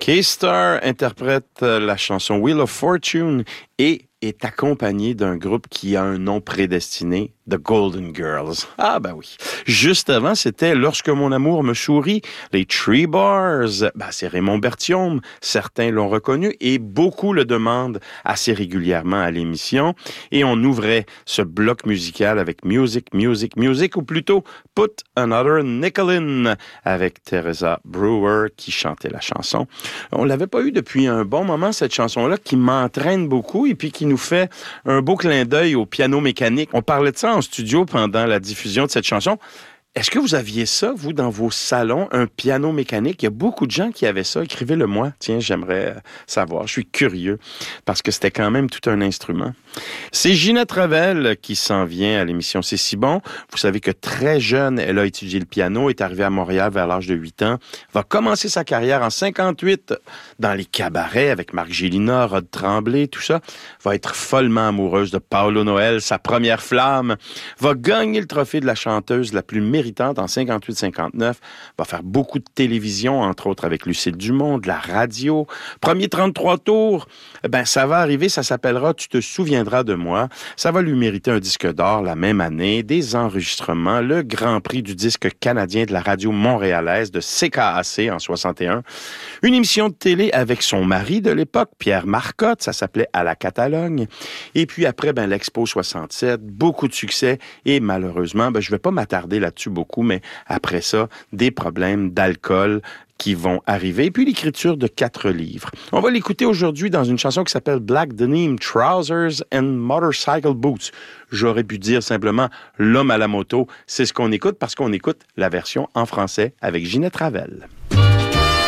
K-Star interprète la chanson Wheel of Fortune et est accompagné d'un groupe qui a un nom prédestiné, The Golden Girls. Ah ben oui. Juste avant, c'était Lorsque mon amour me sourit, les Tree Bars. Ben, c'est Raymond Berthiaume. Certains l'ont reconnu et beaucoup le demandent assez régulièrement à l'émission. Et on ouvrait ce bloc musical avec Music, Music, Music, ou plutôt Put Another Nickel In avec Teresa Brewer qui chantait la chanson. On l'avait pas eu depuis un bon moment, cette chanson-là, qui m'entraîne beaucoup et puis qui nous fait un beau clin d'œil au piano mécanique. On parlait de ça en studio pendant la diffusion de cette chanson. Est-ce que vous aviez ça, vous, dans vos salons, un piano mécanique? Il y a beaucoup de gens qui avaient ça. Écrivez-le-moi. Tiens, j'aimerais savoir. Je suis curieux parce que c'était quand même tout un instrument. C'est Ginette Revel qui s'en vient à l'émission C'est si bon. Vous savez que très jeune, elle a étudié le piano, est arrivée à Montréal vers l'âge de 8 ans, va commencer sa carrière en 58 dans les cabarets avec Marc Gélina, Rod Tremblay, tout ça. Va être follement amoureuse de Paolo Noël, sa première flamme. Va gagner le trophée de la chanteuse la plus méritante en 58-59, va faire beaucoup de télévision, entre autres avec Lucille Dumont, de la radio. Premier 33 tours, ben ça va arriver, ça s'appellera « Tu te souviendras de moi ». Ça va lui mériter un disque d'or la même année, des enregistrements, le Grand Prix du disque canadien de la radio montréalaise de CKAC en 61. Une émission de télé avec son mari de l'époque, Pierre Marcotte, ça s'appelait « À la Catalogne ». Et puis après, ben l'Expo 67, beaucoup de succès et malheureusement, ben je vais pas m'attarder là-dessus beaucoup, mais après ça, des problèmes d'alcool qui vont arriver, et puis l'écriture de 4 livres. On va l'écouter aujourd'hui dans une chanson qui s'appelle Black Denim Trousers and Motorcycle Boots. J'aurais pu dire simplement L'homme à la moto. C'est ce qu'on écoute parce qu'on écoute la version en français avec Ginette Revel.